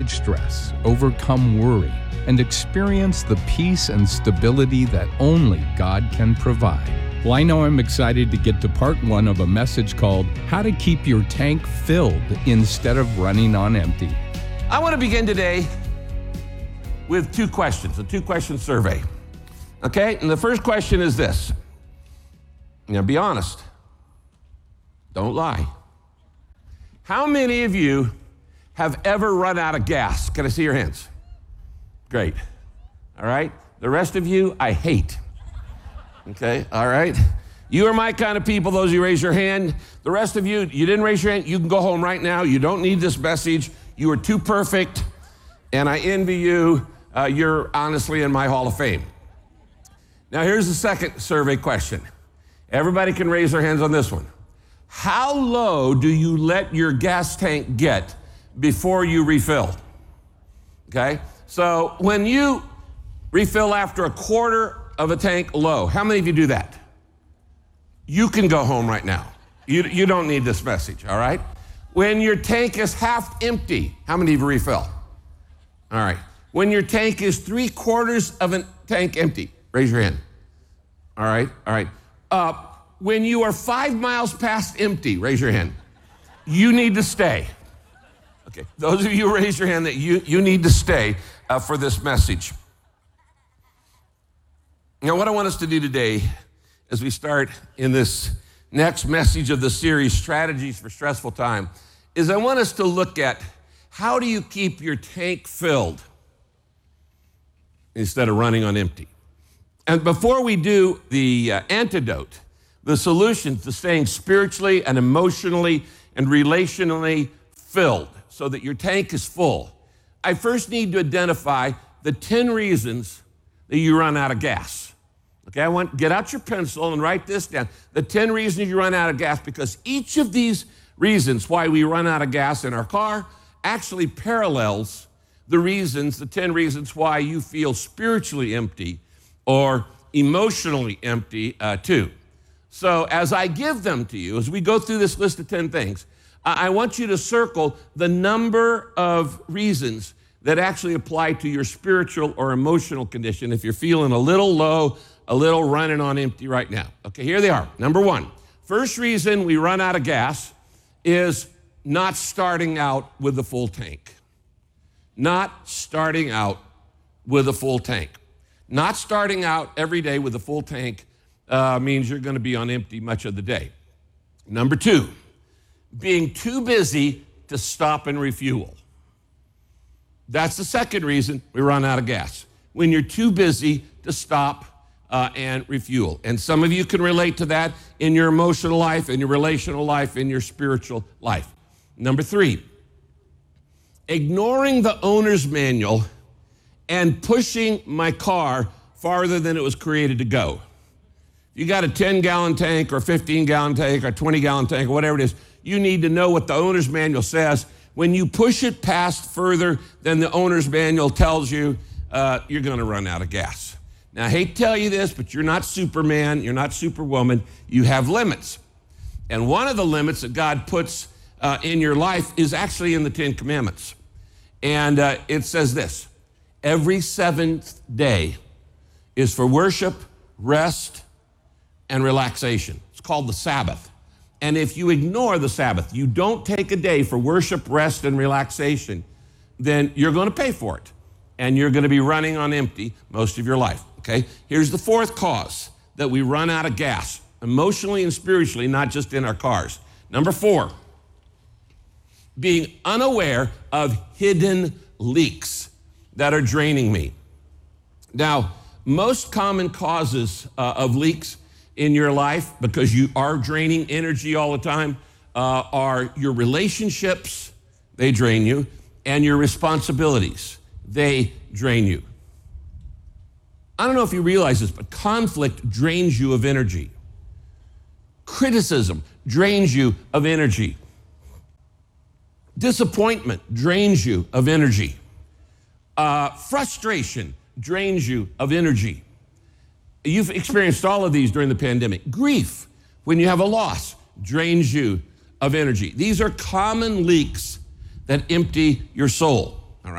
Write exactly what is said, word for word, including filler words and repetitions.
manage stress, overcome worry, and experience the peace and stability that only God can provide. Well, I know I'm excited to get to part one of a message called How to Keep Your Tank Filled Instead of Running on Empty. I want to begin today with two questions, a two-question survey. Okay, and the first question is this. Now, be honest. Don't lie. How many of you have ever run out of gas? Can I see your hands? Great. All right. The rest of you, I hate. Okay, all right. You are my kind of people, those of you raise your hand. The rest of you, you didn't raise your hand, you can go home right now. You don't need this message. You are too perfect, and I envy you. Uh, you're honestly in my Hall of Fame. Now, here's the second survey question. Everybody can raise their hands on this one. How low do you let your gas tank get before you refill? Okay, so when you refill after a quarter of a tank low, how many of you do that? You can go home right now. You, you don't need this message, all right? When your tank is half empty, how many of you refill? All right. When your tank is three quarters of a tank empty, raise your hand. All right, all right. Uh, when you are five miles past empty, raise your hand. You need to stay. Okay, those of you who raise your hand that you, you need to stay uh, for this message. Now, what I want us to do today as we start in this next message of the series, Strategies for Stressful Time, is I want us to look at how do you keep your tank filled instead of running on empty. And before we do the uh, antidote, the solution to staying spiritually and emotionally and relationally filled so that your tank is full, I first need to identify the ten reasons that you run out of gas. Okay, I want get out your pencil and write this down. The ten reasons you run out of gas, because each of these reasons why we run out of gas in our car actually parallels the reasons, the ten reasons why you feel spiritually empty or emotionally empty uh, too. So as I give them to you, as we go through this list of ten things, I want you to circle the number of reasons that actually apply to your spiritual or emotional condition if you're feeling a little low, a little running on empty right now. Okay, here they are. Number one, first reason we run out of gas is not starting out with a full tank. Not starting out with a full tank. Not starting out every day with a full tank uh, means you're going to be on empty much of the day. Number two, being too busy to stop and refuel. That's the second reason we run out of gas. When you're too busy to stop uh, and refuel. And some of you can relate to that in your emotional life, in your relational life, in your spiritual life. Number three, ignoring the owner's manual and pushing my car farther than it was created to go. You got a ten gallon tank or fifteen gallon tank or twenty gallon tank or whatever it is, you need to know what the owner's manual says. When you push it past further than the owner's manual tells you, uh, you're gonna run out of gas. Now, I hate to tell you this, but you're not Superman, you're not Superwoman, you have limits. And one of the limits that God puts uh, in your life is actually in the Ten Commandments. And uh, it says this, every seventh day is for worship, rest, and relaxation. It's called the Sabbath. And if you ignore the Sabbath, you don't take a day for worship, rest, and relaxation, then you're going to pay for it. And you're going to be running on empty most of your life, okay? Here's the fourth cause that we run out of gas, emotionally and spiritually, not just in our cars. Number four, being unaware of hidden leaks that are draining me. Now, most common causes uh, of leaks in your life, because you are draining energy all the time, uh, are your relationships, they drain you, and your responsibilities, they drain you. I don't know if you realize this, but conflict drains you of energy. Criticism drains you of energy. Disappointment drains you of energy. Uh, frustration drains you of energy. You've experienced all of these during the pandemic. Grief, when you have a loss, drains you of energy. These are common leaks that empty your soul.